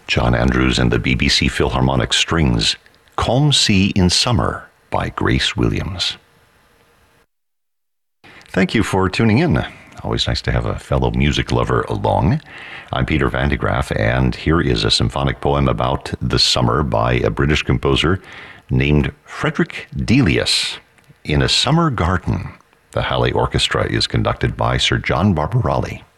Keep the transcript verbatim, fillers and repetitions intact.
John Andrews and the B B C Philharmonic Strings, Calm Sea in Summer by Grace Williams. Thank you for tuning in. Always nice to have a fellow music lover along. I'm Peter Van de Graaff, and here is a symphonic poem about the summer by a British composer named Frederick Delius. In a Summer Garden, the Halle Orchestra is conducted by Sir John Barbarali.